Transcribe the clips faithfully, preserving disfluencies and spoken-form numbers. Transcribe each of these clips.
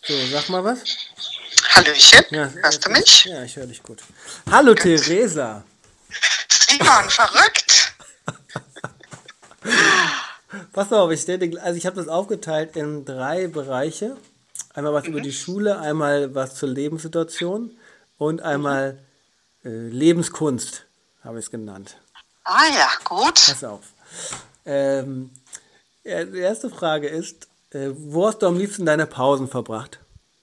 So, sag mal was. Hallöchen, Ja, hörst du äh, mich? Ja, ich höre dich gut. Hallo Gut. Theresa. Simon, verrückt? Pass auf, ich stell dir, also ich habe das aufgeteilt in drei Bereiche. Einmal was über Mhm, die Schule, einmal was zur Lebenssituation und mhm. einmal äh, Lebenskunst, habe ich es genannt. Ah ja, gut. Pass auf. Ähm, ja, die erste Frage ist, äh, wo hast du am liebsten deine Pausen verbracht?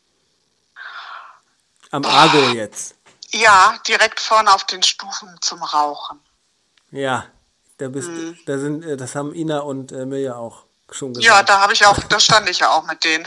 Am Argo Oh, jetzt. ja, direkt vorne auf den Stufen zum Rauchen. Ja, da bist, Hm. da sind, äh, das haben Ina und äh, Mirja auch schon Ja, gesagt. da habe ich auch, da stand ich ja auch mit denen.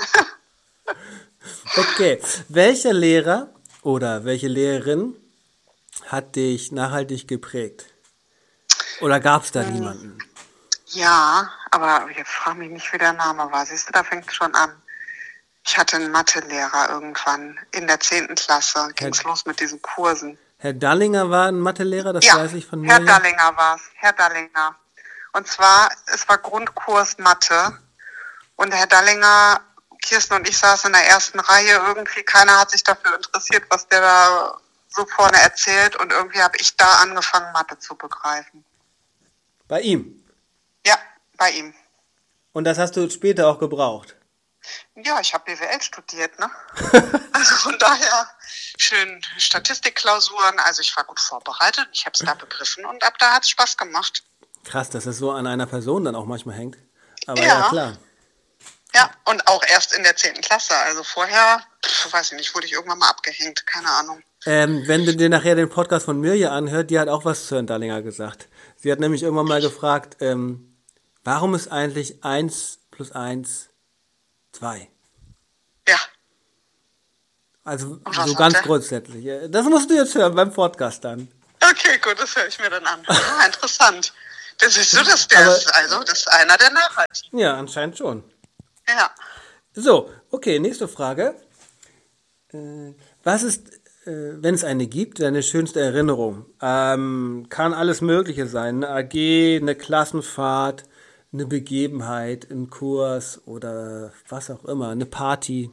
Okay, welcher Lehrer oder welche Lehrerin hat dich nachhaltig geprägt? Oder gab es da Hm. niemanden? Ja, aber jetzt frag mich nicht, wie der Name war. Siehst du, da fängt es schon an. Ich hatte einen Mathelehrer irgendwann. In der zehnten Klasse ging Herr, es los mit diesen Kursen. Herr Dallinger war ein Mathelehrer, das Ja, weiß ich von Herr Mirja. Dallinger war es. Herr Dallinger. Und zwar, es war Grundkurs Mathe. Und Herr Dallinger, Kirsten und ich saßen in der ersten Reihe. Irgendwie keiner hat sich dafür interessiert, was der da so vorne erzählt. Und irgendwie habe ich da angefangen, Mathe zu begreifen. Bei ihm. Ja, bei ihm. Und das hast du später auch gebraucht. Ja, ich habe B W L studiert, ne? Also von daher schön Statistikklausuren. Also ich war gut vorbereitet. Ich habe es da begriffen und ab da hat es Spaß gemacht. Krass, dass es so an einer Person dann auch manchmal hängt. Aber ja, Ja, klar. ja. Und auch erst in der zehnten Klasse. Also vorher, pf, weiß ich nicht, wurde ich irgendwann mal abgehängt. Keine Ahnung. Ähm, wenn du dir nachher den Podcast von Mirja anhört, die hat auch was zu Herrn Dallinger gesagt. Sie hat nämlich irgendwann mal gefragt, ähm, warum ist eigentlich eins plus eins zwei? Ja. Also Und was so sagt ganz er? grundsätzlich. Äh, Das musst du jetzt hören beim Podcast dann. Okay, gut, das höre ich mir dann an. Ah, interessant. Das ist so, dass der Aber ist, also, das ist einer der Nachhaltigen. ja, anscheinend schon. Ja. So, okay, nächste Frage. Äh, was ist, äh, wenn es eine gibt, deine schönste Erinnerung? Ähm, kann alles Mögliche sein. Eine A G, eine Klassenfahrt, eine Begebenheit, ein Kurs oder was auch immer, eine Party.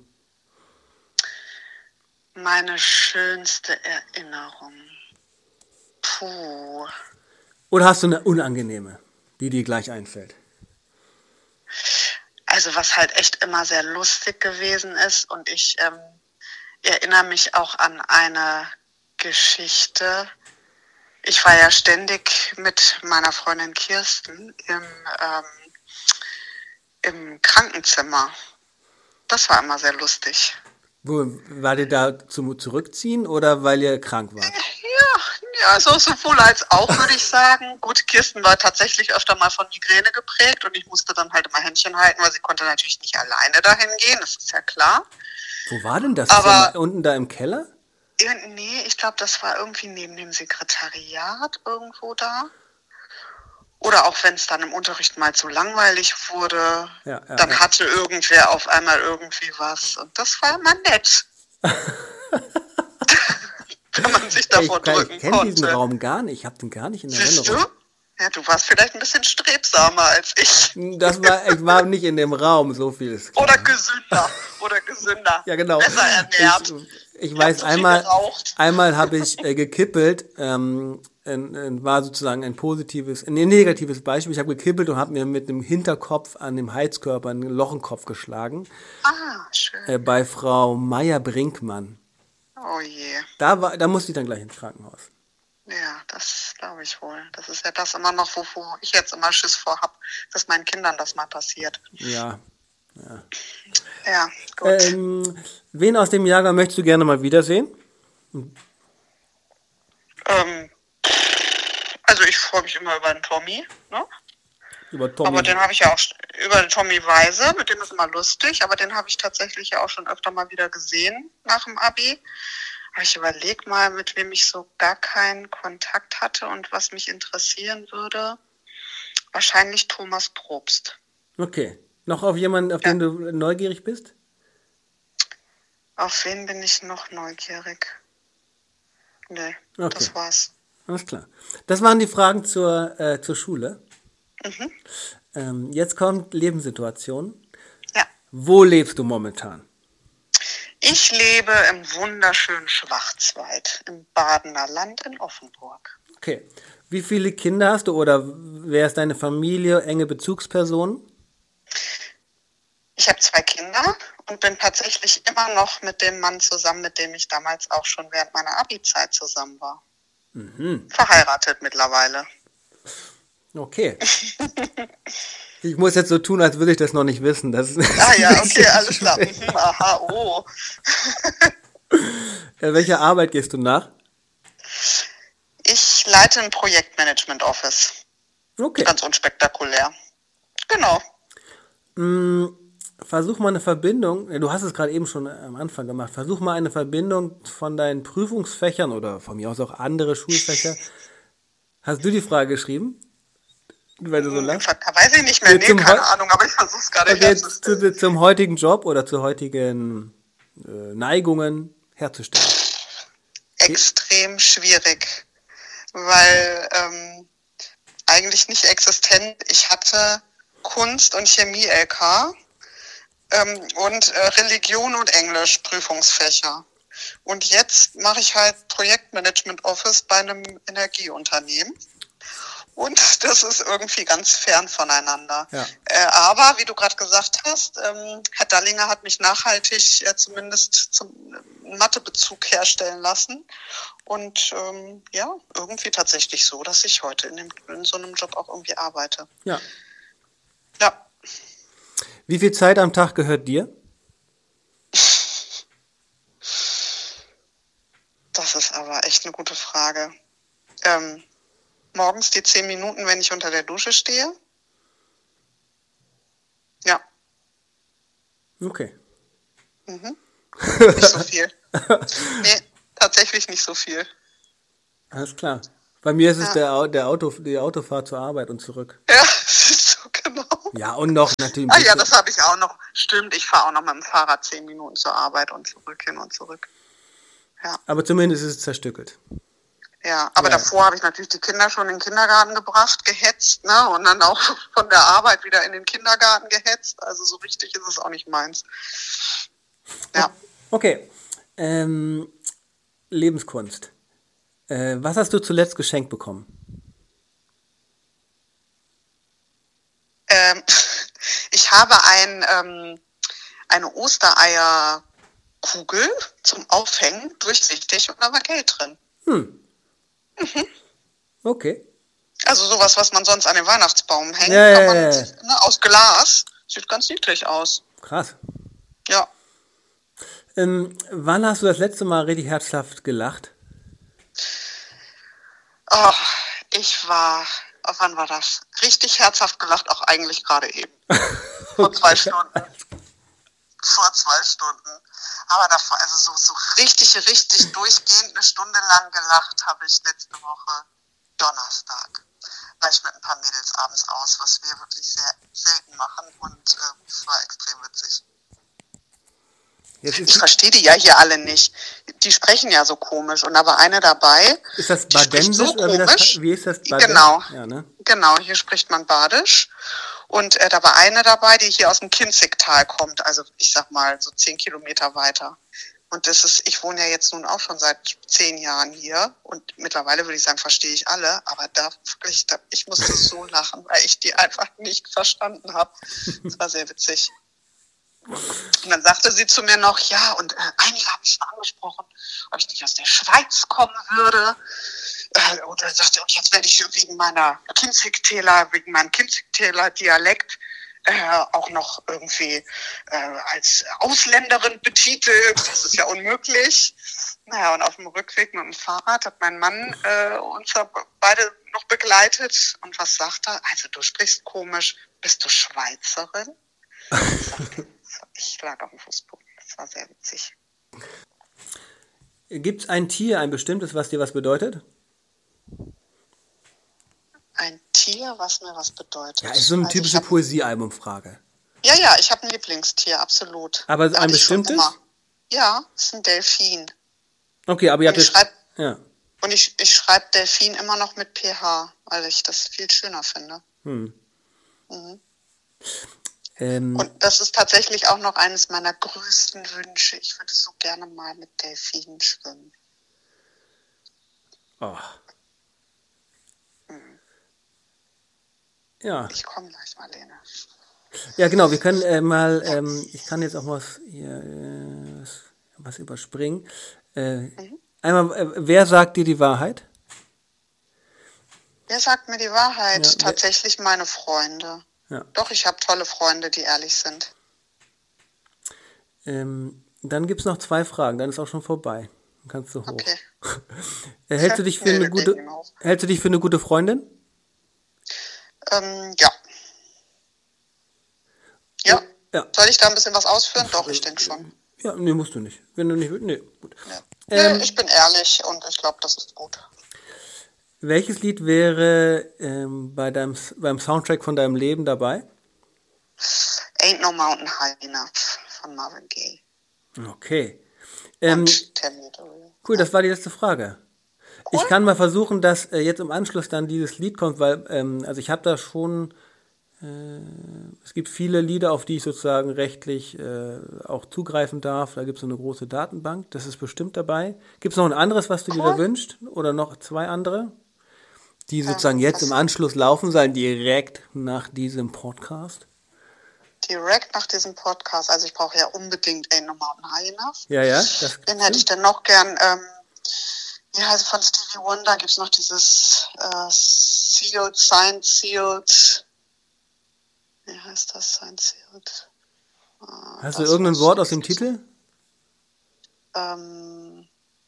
Meine schönste Erinnerung. Puh. Oder hast du eine unangenehme, die dir gleich einfällt? Also was halt echt immer sehr lustig gewesen ist und ich ähm, erinnere mich auch an eine Geschichte. Ich war ja ständig mit meiner Freundin Kirsten im, ähm, im Krankenzimmer. Das war immer sehr lustig. Wo, war dir da zum Zurückziehen oder weil ihr krank wart? Ja, ja, so sowohl als auch, würde ich sagen. Gut, Kirsten war tatsächlich öfter mal von Migräne geprägt und ich musste dann halt immer Händchen halten, weil sie konnte natürlich nicht alleine dahin gehen, das ist ja klar. Wo war denn das Aber Zimmer? Unten da im Keller? ja, nee, ich glaube, das war irgendwie neben dem Sekretariat irgendwo da. Oder auch wenn es dann im Unterricht mal zu langweilig wurde, Ja, ja, dann ja. hatte irgendwer auf einmal irgendwie was. Und das war immer nett, wenn man sich Ey, ich davor ich drücken kenne diesen konnte. Raum gar nicht. Ich habe den gar nicht in Siehst du? Erinnerung. Ja, du warst vielleicht ein bisschen strebsamer als ich. Das war, ich war nicht in dem Raum, so viel ist Oder klar. gesünder. Oder gesünder. Ja, genau. Besser Ich, ernährt. ich Ich habe weiß, zu viel einmal, geraucht. einmal habe ich äh, gekippelt, ähm, ein, ein, war sozusagen ein positives, ein negatives Beispiel. Ich habe gekippelt und habe mir mit dem Hinterkopf an dem Heizkörper ein Loch im Kopf geschlagen. Ah, schön. Äh, bei Frau Meier-Brinkmann. Oh je. Da, war, da musste ich dann gleich ins Krankenhaus. Ja, das glaube ich wohl. Das ist ja das immer noch, wovor ich jetzt immer Schiss vor habe, dass meinen Kindern das mal passiert. Ja. Ja, gut. Ähm, wen aus dem Jahrgang möchtest du gerne mal wiedersehen? Ähm, also ich freue mich immer über den Tommy, ne? Über Tommy. Aber den habe ich ja auch st- über den Tommy Weise, mit dem ist immer lustig, aber den habe ich tatsächlich ja auch schon öfter mal wieder gesehen nach dem Abi. Aber ich überlege mal, mit wem ich so gar keinen Kontakt hatte und was mich interessieren würde. Wahrscheinlich Thomas Probst. Okay. Noch auf jemanden, auf Ja. den du neugierig bist? Auf wen bin ich noch neugierig? Nee, Okay. das war's. Alles klar. Das waren die Fragen zur, äh, zur Schule. Mhm. Ähm, jetzt kommt Lebenssituation. Ja. Wo lebst du momentan? Ich lebe im wunderschönen Schwarzwald, im Badener Land in Offenburg. Okay. Wie viele Kinder hast du oder wer ist deine Familie, enge Bezugspersonen? Ich habe zwei Kinder und bin tatsächlich immer noch mit dem Mann zusammen, mit dem ich damals auch schon während meiner Abi-Zeit zusammen war. Mhm. Verheiratet mittlerweile. Okay. Ich muss jetzt so tun, als würde ich das noch nicht wissen. Das ist Ah ja, okay, alles klar. Mhm, aha, oh. Welcher Arbeit gehst du nach? Ich leite ein Projektmanagement-Office. Okay. Ganz unspektakulär. Genau. Mm, Versuch mal eine Verbindung, du hast es gerade eben schon am Anfang gemacht, versuch mal eine Verbindung von deinen Prüfungsfächern oder von mir aus auch andere Schulfächer. Hast du die Frage geschrieben? Weil du so lachst? Weiß ich nicht mehr, nee, keine Ahnung, aber ich versuche es gerade okay, herzustellen. Zu, zum heutigen Job oder zu heutigen äh, Neigungen herzustellen? Extrem schwierig, weil ähm, eigentlich nicht existent. Ich hatte Kunst- und Chemie-L K ähm, und äh, Religion und Englisch Prüfungsfächer. Und jetzt mache ich halt Projektmanagement Office bei einem Energieunternehmen. Und das ist irgendwie ganz fern voneinander. Ja. Äh, aber, wie du gerade gesagt hast, ähm, Herr Dallinger hat mich nachhaltig äh, zumindest zum äh, Mathebezug herstellen lassen. Und ähm, ja, irgendwie tatsächlich so, dass ich heute in, dem, in so einem Job auch irgendwie arbeite. Ja. Ja. Wie viel Zeit am Tag gehört dir? Das ist aber echt eine gute Frage. Ähm, morgens die zehn Minuten, wenn ich unter der Dusche stehe. Ja. Okay. Mhm. Nicht so viel. Nee, tatsächlich nicht so viel. Alles klar. Bei mir ist es Ja. der, der Auto, die Autofahrt zur Arbeit und zurück. Ja, so genau. Ja, und noch natürlich. Ah ja, das habe ich auch noch. Stimmt, ich fahre auch noch mit dem Fahrrad zehn Minuten zur Arbeit und zurück, hin und zurück. Ja. Aber zumindest ist es zerstückelt. Ja, aber Ja. davor habe ich natürlich die Kinder schon in den Kindergarten gebracht, gehetzt, ne? Und dann auch von der Arbeit wieder in den Kindergarten gehetzt. Also so richtig ist es auch nicht meins. Ja. Okay. Ähm, Lebenskunst. Äh, was hast du zuletzt geschenkt bekommen? Ähm, ich habe ein, ähm, eine Ostereierkugel zum Aufhängen, durchsichtig, und da war Geld drin. Hm. Mhm. Okay. Also sowas, was man sonst an den Weihnachtsbaum hängt, Ja, kann man, ja, ja. ne, aus Glas. Sieht ganz niedlich aus. Krass. Ja. Ähm, wann hast du das letzte Mal richtig herzhaft gelacht? Oh, ich war, oh, wann war das? Richtig herzhaft gelacht, auch eigentlich gerade eben. Vor zwei Stunden. Vor zwei Stunden. Aber davor, also so, so richtig, richtig durchgehend eine Stunde lang gelacht habe ich letzte Woche Donnerstag. War ich mit ein paar Mädels abends aus, was wir wirklich sehr selten machen, und äh, es war extrem witzig. Jetzt ist Ich verstehe die ja hier alle nicht. Die sprechen ja so komisch, und da war eine dabei. Ist das die spricht Badensisch so oder wie, das, komisch. wie ist das Badensisch? Genau. Ja, ne? Genau, hier spricht man Badisch. Und äh, da war eine dabei, die hier aus dem Kinzigtal kommt, also ich sag mal so zehn Kilometer weiter. Und das ist, ich wohne ja jetzt nun auch schon seit zehn Jahren hier, und mittlerweile würde ich sagen, verstehe ich alle, aber da wirklich, da, ich musste so lachen, weil ich die einfach nicht verstanden habe. Das war sehr witzig. Und dann sagte sie zu mir noch, ja, und äh, einige haben mich schon angesprochen, ob ich nicht aus der Schweiz kommen würde. Äh, und dann sagte, und jetzt werde ich wegen meiner Kinzigtaler, wegen meinem Kinzigtaler Dialekt äh, auch noch irgendwie äh, als Ausländerin betitelt. Das ist ja unmöglich. Naja, und auf dem Rückweg mit dem Fahrrad hat mein Mann äh, uns beide noch begleitet. Und was sagt er? Also du sprichst komisch, bist du Schweizerin? Ich lag auf dem Fußboden. Das war sehr witzig. Gibt es ein Tier, ein bestimmtes, was dir was bedeutet? Ein Tier, was mir was bedeutet. Ja, ist so eine also typische Poesiealbum-Frage. Ja, ja, ich habe ein Lieblingstier, absolut. Aber Da ein hatte ich schon bestimmtes? immer. Ja, es ist ein Delfin. Okay, aber ihr Und habt ich jetzt... schreibe Ja. und ich, ich schreib Delfin immer noch mit P H, weil ich das viel schöner finde. Hm. Mhm. Ähm, Und das ist tatsächlich auch noch eines meiner größten Wünsche. Ich würde so gerne mal mit Delfinen schwimmen. oh. Ja. Ich komme gleich, Marlene. Ja, genau, wir können äh, mal, ähm, ich kann jetzt auch was, hier, äh, was, was überspringen. Äh, Mhm. Einmal, äh, wer sagt dir die Wahrheit? Wer sagt mir die Wahrheit? Ja, wer- Tatsächlich meine Freunde. Ja. Doch, ich habe tolle Freunde, die ehrlich sind. Ähm, dann gibt es noch zwei Fragen, dann ist auch schon vorbei. Dann kannst du hoch. Okay. Äh, hältst du dich für Nee, eine da gute, geh ich hinaus. hältst du dich für eine gute Freundin? Ähm, ja. Ja. Ja. Soll ich da ein bisschen was ausführen? Doch, ich denke schon. Ja, nee, musst du nicht. Wenn du nicht willst, nee, gut. Ja. Ähm, nee, ich bin ehrlich und ich glaube, das ist gut. Welches Lied wäre ähm, bei deinem, beim Soundtrack von deinem Leben dabei? Ain't No Mountain High Enough von Marvin Gaye. Okay. Ähm, Und Tell Me the Real. cool, das war die letzte Frage. Ich kann mal versuchen, dass äh, jetzt im Anschluss dann dieses Lied kommt, weil, ähm, also ich habe da schon, äh, es gibt viele Lieder, auf die ich sozusagen rechtlich äh, auch zugreifen darf. Da gibt es so eine große Datenbank, das ist bestimmt dabei. Gibt es noch ein anderes, was du dir da wünschst? Oder noch zwei andere, die sozusagen Ähm, jetzt was- im Anschluss laufen sollen, direkt nach diesem Podcast? Direkt nach diesem Podcast, also ich brauche ja unbedingt Ain't No Mountain High Enough. Ja, ja, das Den hätte ich dann noch gern, ähm, wie heißt von Stevie Wonder, gibt es noch dieses äh, Sealed, Signed, Sealed, wie heißt das, Signed, Sealed? Äh, Hast du das irgendein muss Wort ich- aus dem Titel? Ähm,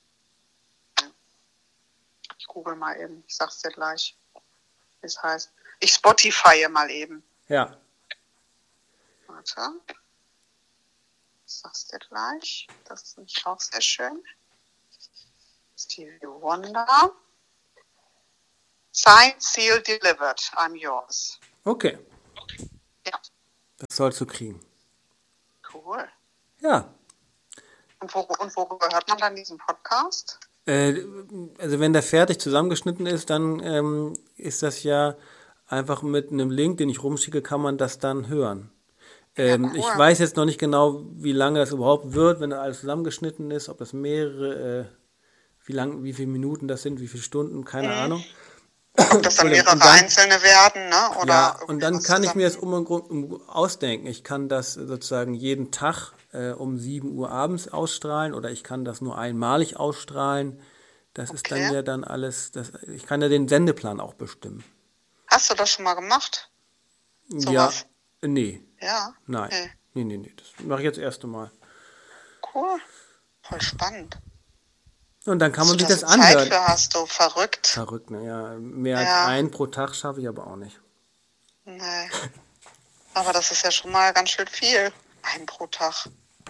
ich google mal eben, ich sag's dir gleich, wie es heißt. Ich Spotify mal eben. Ja. Warte. Ich sag's dir gleich. Das ist nämlich auch sehr schön. Stevie Wonder. Signed, sealed, delivered. I'm yours. Okay, Ja, das sollst du kriegen. cool. Ja. Und, wo, und worüber hört man dann diesen Podcast? Äh, also wenn der fertig zusammengeschnitten ist, dann ähm, ist das ja einfach mit einem Link, den ich rumschicke, kann man das dann hören. Ähm, Ja, cool. Ich weiß jetzt noch nicht genau, wie lange das überhaupt wird, wenn das alles zusammengeschnitten ist, ob das mehrere, äh, wie lang, wie viele Minuten das sind, wie viele Stunden, keine Mhm. Ahnung. Ob das dann Und mehrere dann- einzelne werden, ne? Oder Ja, irgendwie und dann was kann ich mir das zusammen- um, um, um ausdenken. Ich kann das sozusagen jeden Tag äh, um sieben Uhr abends ausstrahlen oder ich kann das nur einmalig ausstrahlen. Das ist dann Okay. ja dann alles, das, ich kann ja den Sendeplan auch bestimmen. Hast du das schon mal gemacht? Ja, Sowas? nee, Ja. nein. Okay. Nee, nee, nee, das mache ich jetzt das erste Mal. Cool. Voll spannend. Und dann kann man sich Dass das du Zeit anhören. für hast, du verrückt. Verrückt, ne? Ja, mehr Ja. als ein pro Tag schaffe ich aber auch nicht. Nee. Aber das ist ja schon mal ganz schön viel. Ein pro Tag.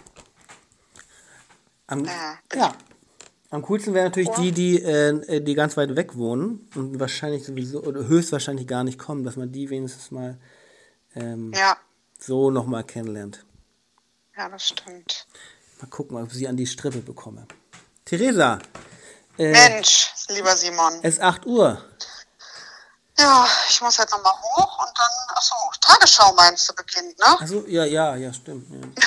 Am, Ja, bin ja. Am coolsten wären natürlich Cool. die, die, äh, die ganz weit weg wohnen und wahrscheinlich sowieso oder höchstwahrscheinlich gar nicht kommen, dass man die wenigstens mal ähm, Ja, so nochmal kennenlernt. ja, das stimmt. Mal gucken, ob ich sie an die Strippe bekomme. Theresa, äh, Mensch, lieber Simon. es ist acht Uhr. Ja, ich muss jetzt nochmal hoch und dann, achso, Tagesschau meinst du beginnt, ne? Achso, ja, ja, ja, stimmt. Ja.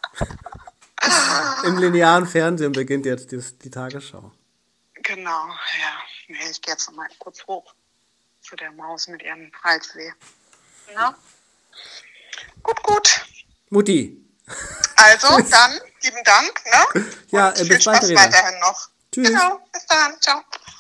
Im linearen Fernsehen beginnt jetzt die, die Tagesschau. Genau, ja. Nee, ich gehe jetzt nochmal kurz hoch zu der Maus mit ihrem Halsweh. Na? Gut, gut. Mutti, Also, dann, lieben Dank, ne? Ja, Und äh, viel bis bald, Spaß Theresa. weiterhin noch. Tschüss. Genau, bis dann, ciao.